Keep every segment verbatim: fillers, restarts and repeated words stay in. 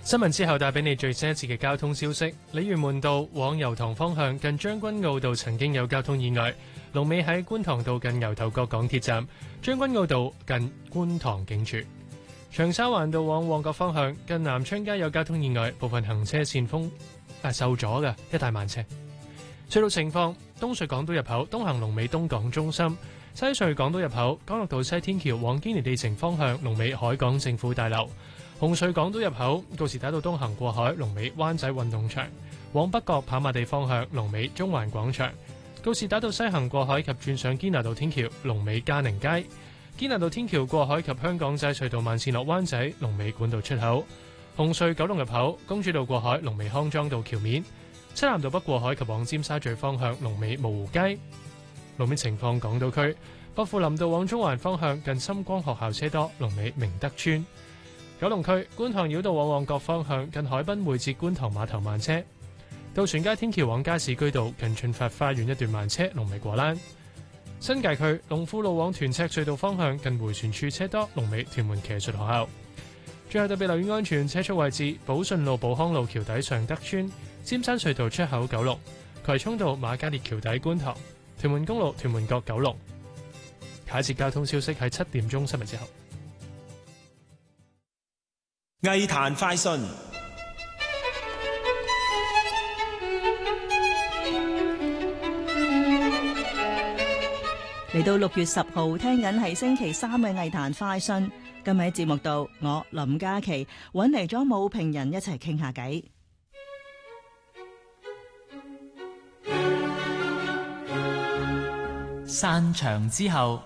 新聞之後帶俾你最新一次嘅交通消息。鯉魚門道往油塘方向近將軍澳道曾經有交通意外，龍尾喺觀塘道近牛頭角港鐵站，將軍澳道近觀塘警署。長沙灣道往旺角方向近南昌街有交通意外，部分行車線封啊受阻嘅，一大慢車。隧道情況：東隧港島入口東行龍尾東港中心，西隧港島入口干諾道西天橋往堅尼地城方向龍尾海港政府大樓。紅隧港島入口告士打道東行過海龍尾灣仔運動場，往北角跑馬地方向龍尾中環廣場。告士打道西行過海及轉上堅拿道天橋龍尾嘉寧街。堅拿道天橋過海及香港仔隧道慢線落灣仔龍尾管道出口。紅隧九龍入口公主道過海龍尾康莊道橋面。漆咸道北過海及往尖沙咀方向龍尾蕪湖街。路面情況：港島區薄扶林道往中環方向近深光學校車多，龍尾明德村。九龍區觀塘繞道往旺角方向近海濱會至觀塘碼頭慢車。渡船街天橋往加士居道近駿發花園一段慢車，龍尾果欄。新界區龍富路往屯赤隧道方向近迴旋處車多，龍尾屯門騎術學校。最後特別留意安全車速位置：寶順路寶康路橋底尚德村、尖山隧道出口九龍、葵涌道瑪嘉烈橋底觀塘、屯門公路屯門角九龍。下一節交通消息喺七點鐘新聞之後。 藝壇快訊， 嚟到六月十號，聽緊係星期三嘅藝壇快訊。今日喺節目度，我林嘉琪揾嚟咗武平人一齊傾下偈。 散場之後。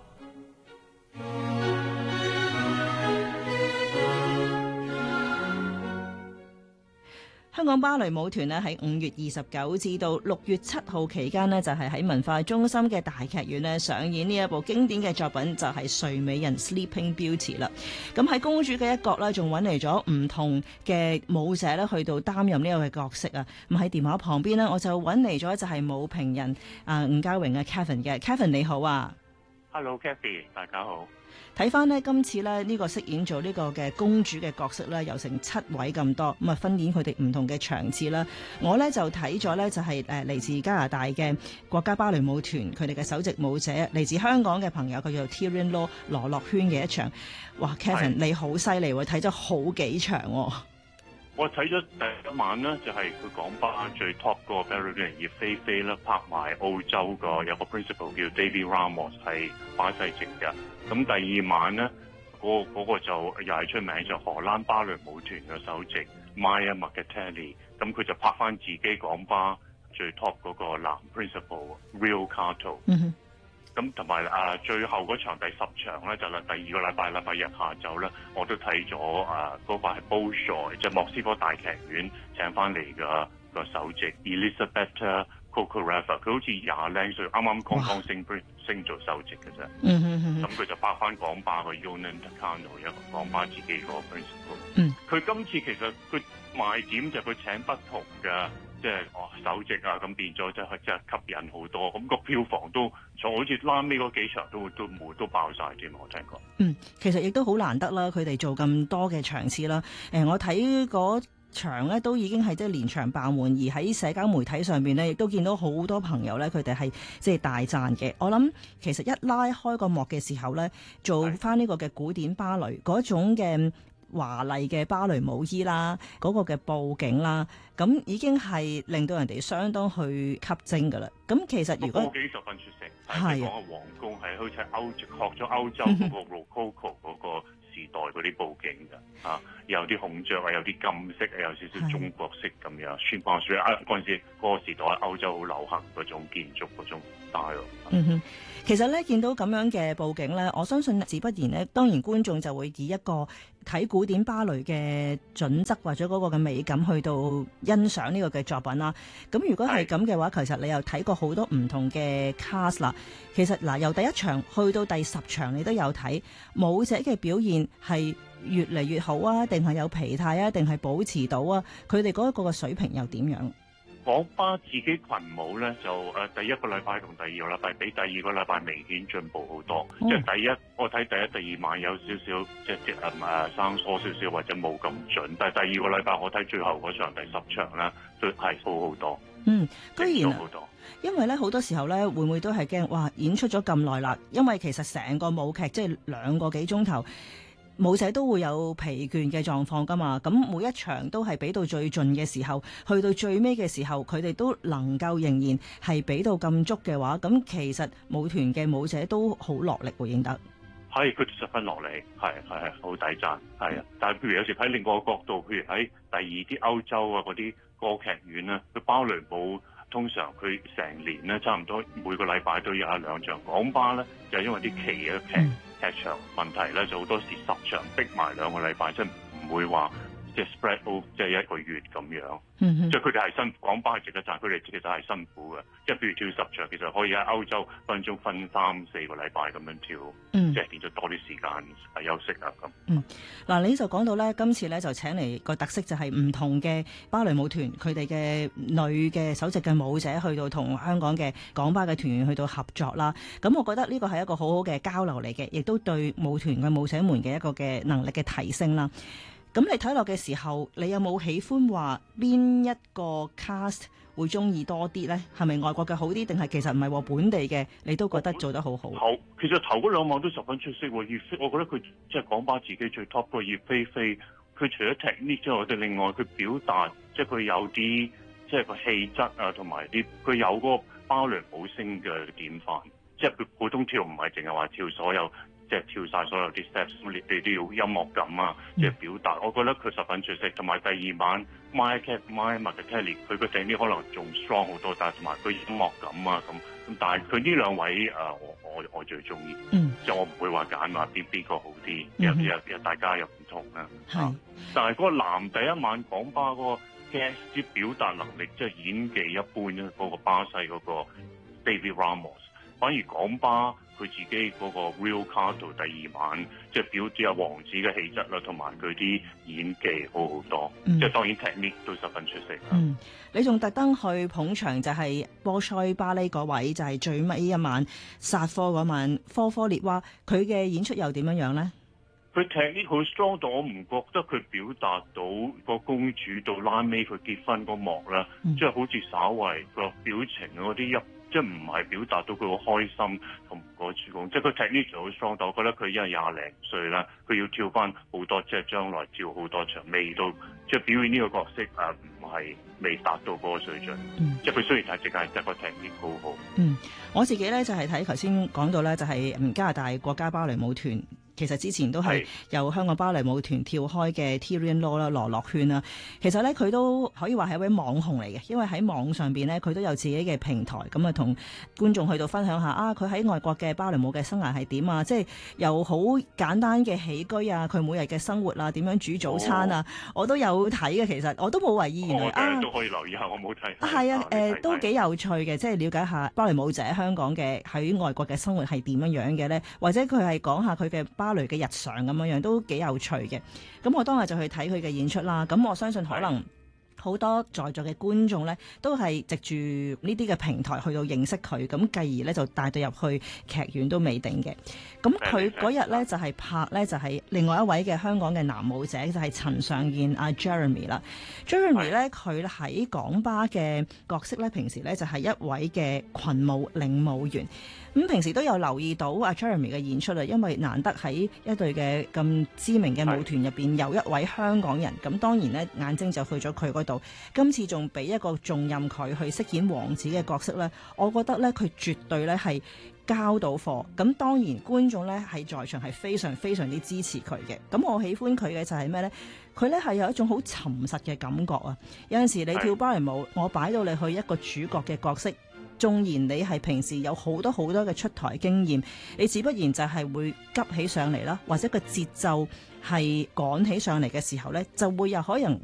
香港芭蕾舞團咧喺五月二十九至到六月七號期間咧，就係喺文化中心嘅大劇院咧上演呢一部經典嘅作品，就係《睡美人》Sleeping Beauty 啦。咁喺公主嘅一角咧，仲揾嚟咗唔同嘅舞者咧去到擔任呢個嘅角色啊。咁喺電話旁邊咧，我就揾嚟咗就係舞評人啊伍家榮啊 Kevin 嘅 Kevin 你好啊。 Hello Kathy， 大家好。 睇翻呢，今次呢，呢個飾演做呢個嘅公主嘅角色呢，有成七位咁多，咁啊分演佢哋唔同嘅場次啦。我呢就睇咗呢，就係誒嚟自加拿大嘅國家芭蕾舞團佢哋嘅首席舞者，嚟自香港嘅朋友，佢叫做 Tyrian Law 羅樂軒嘅一場。哇 Kevin 你好犀利喎，睇咗好幾場喎。 我睇咗第一晚呢，就係佢港巴最 top 個 ballerina 葉菲菲啦，拍埋澳洲個有個 principal 叫 David Ramos 係巴西籍嘅。咁第二晚呢，嗰、那、嗰、個那個就又係出名，就荷蘭芭蕾舞團嘅首席 Maya Marcatelli。咁佢就拍翻自己港巴最 top 嗰個男 principal Rio Cato。嗯咁同埋啊，最後嗰場第十場咧，就係第二個禮拜禮拜日下晝咧，我都睇咗啊，嗰、那個係 Bolshoi，即係莫斯科大劇院請翻嚟嘅個首席 Elizabeth Kokoreva， 佢好似廿零歲，啱啱剛剛升升做首席嘅啫。嗯嗯嗯。咁佢就拍翻港巴個 Yonan Takano， 一個港巴自己個 principal。嗯。佢今次其實佢賣點就係佢請不同嘅。即係哦，首席啊，咁變咗即係即係吸引好多，咁個票房都從好似拉尾嗰幾場都都冇都爆晒添，我聽過。嗯， 其實亦都好難得啦，佢哋做咁多嘅場次啦。誒、呃，我睇嗰場咧都已經係即係連場爆滿，而喺社交媒體上邊咧，亦都見到好多朋友咧，佢哋係即係大讚嘅。我諗其實一拉開個幕嘅時候咧，做翻呢個嘅古典芭蕾嗰種嘅華麗嘅芭蕾舞衣啦，嗰、那個嘅佈景啦，咁已經係令到人哋相當去吸睛噶啦。咁其實如果佈景十分出色，係講個皇宮係好似歐學咗歐洲嗰個 Rococo 嗰個時代嗰啲佈景嘅，啊，有啲孔雀啊，有啲金色啊，有少少中國式咁樣。宣判書啊，嗰陣時嗰個時代喺歐洲好流行嗰種建築嗰種 style。 嗯哼。其實咧見到咁樣嘅佈景咧，我相信自不然咧，當然觀眾就會以一個睇古典芭蕾嘅準則或者嗰個嘅美感去到欣賞呢個嘅作品啦。咁如果係咁嘅話，其實你又睇過好多唔同嘅 cast 啦。其實嗱，由第一場去到第十場，你都有睇舞者嘅表現係越嚟越好啊，定係有疲態啊，定係保持到啊？佢哋嗰一個嘅水平又點樣？ 港巴自己群舞咧就誒、呃、第一個禮拜同第二個禮拜比第二個禮拜明顯進步好多。 嗯、 即係第一，我睇第一、第二晚有少少即係誒誒生疏少少或者冇咁準，但係第二個禮拜我睇最後嗰場第十場咧都係好好多。 嗯，居然好多。 因為咧好多時候咧會唔會都係驚哇演出咗咁耐啦？因為其實成個舞劇即係兩個幾鐘頭，舞者都會有疲倦嘅狀況噶嘛。咁每一場都係俾到最盡嘅時候，去到最尾嘅時候，佢哋都能夠仍然係俾到咁足嘅話，咁其實舞團嘅舞者都好落力回應得。 係，佢十分落力，係係係好抵讚，係啊。但係譬如有時喺另外一個角度，譬如喺第二啲歐洲啊嗰啲歌劇院咧，佢芭蕾舞通常佢成年咧差唔多每個禮拜都有一兩場。港巴咧就係因為啲期嘅劇、嗯、劇場問題咧，就好多時十場逼埋兩個禮拜，即係唔會話即係 spread out 即係一個月咁樣。嗯、即係佢哋係辛苦，港巴係值得讚，佢哋其實係辛苦嘅。即係譬如跳十場，其實可以喺歐洲分鐘分三四個禮拜咁樣跳，嗯、即係變咗多啲時間係休息啊咁。 嗯，嗱，你就講到咧，今次咧就請嚟個特色就係唔同嘅芭蕾舞團，佢哋嘅女嘅首席嘅舞者去到同香港嘅港巴嘅團員去到合作啦。咁我覺得呢個係一個好好嘅交流嚟嘅，亦都對舞團嘅舞者們嘅一個嘅能力嘅提升啦。咁你睇落嘅時候，你有冇喜歡話邊一個 cast 會中意多啲呢？係咪外國嘅好啲，定係其實唔係喎本地嘅你都覺得做得好好？ 好，其實頭嗰兩晚都十分出色喎。葉飛，我覺得佢即係港巴自己最 top 個葉飛飛，佢除咗 technique 之外，我哋另外佢表達，即係佢有啲即係個氣質啊，同埋啲佢有嗰個芭蕾舞星嘅典範，即係佢普通跳唔係淨係話跳所有。即係跳晒所有啲 steps，你哋都要音樂感啊，即係表達。我覺得佢十分出色。同埋第二晚 My Cat My Martelli， 佢個聲啲可能仲 strong 好多，但係同埋佢音樂感啊咁。咁但係佢呢兩位誒、呃，我我我最中意。嗯，即係我唔會話揀話邊邊個好啲，有有有大家又唔同啦。係、啊。但係嗰個男第一晚港巴嗰個 guest 啲表達能力，即係演技一般咧，嗰、那個巴西嗰個 David Ramos， 反而港巴。佢自己嗰個 Real Cardo 第二晚，即係表示阿王子嘅氣質啦，同埋佢啲演技好好多，嗯、即係當然 technique 都十分出色。 嗯，你仲特登去捧場就係波塞芭蕾嗰位，就係、是、最尾一晚殺科嗰晚科科列娃，佢嘅演出又點樣樣咧？ 佢 technique 好 strong，但我唔覺得佢表達到個公主到拉尾佢結婚嗰幕啦，嗯、即係好似稍為個表情嗰啲一。即係唔係表達到佢好開心同個主公，即係佢 technique 好 strong，但我覺得佢因為廿零歲啦，佢要跳翻好多，即係將來跳好多場，未到即係表演呢個角色誒，唔係未達到嗰個水準。嗯、即係佢雖然係淨係得個 technique 好好。嗯， 我自己咧就係睇頭先講到咧，就係加拿大國家芭蕾舞團。其實之前都係由香港芭蕾舞團跳開嘅 Tyrian Law 啦，羅樂圈啦。其實咧佢都可以話係一位網紅嚟嘅，因為喺網上邊咧佢都有自己嘅平台，咁啊同觀眾去到分享下啊，佢喺外國嘅芭蕾舞嘅生涯係點啊，即係又好簡單嘅起居啊，佢每日嘅生活啊，點樣煮早餐啊，哦、我都有睇嘅。其實我都冇為意，原來、哦、啊都可以留意下，我冇睇。 係啊，誒、呃、都幾有趣嘅，即係了解下芭蕾舞者香港嘅喺外國嘅生活係點樣樣嘅咧，或者佢係講下佢嘅芭蕾嘅日常咁樣樣都幾有趣嘅。咁我當日就去睇佢嘅演出啦。咁我相信可能好多在座嘅觀眾呢，都係藉住呢啲嘅平台去到認識佢，咁繼而呢，就帶到入去劇院都未定嘅。咁佢嗰日呢，就係、是、拍呢，就係、是、另外一位嘅香港嘅男舞者，就係、是、陳尚燕阿 Jeremy 啦。Jeremy 呢，佢喺港巴嘅角色呢，平時呢，就係、是、一位嘅群舞領舞員。咁平時都有留意到阿 Jeremy 嘅演出啦，因為難得喺一隊嘅咁知名嘅舞團入邊有一位香港人，咁當然咧眼睛就去咗佢嗰度。今次仲俾一個重任佢去飾演王子嘅角色咧，我覺得咧佢絕對咧係交到貨。咁當然觀眾咧喺在場係非常非常之支持佢嘅。咁我喜歡佢嘅就係咩咧？佢咧係有一種好沉實嘅感覺啊！有陣時你跳芭蕾舞，我擺到你去一個主角嘅角色。縱然你係平時有好多好多嘅出台經驗，你自不然就係會急起上嚟啦，或者個節奏係趕起上嚟嘅時候呢，就會有可能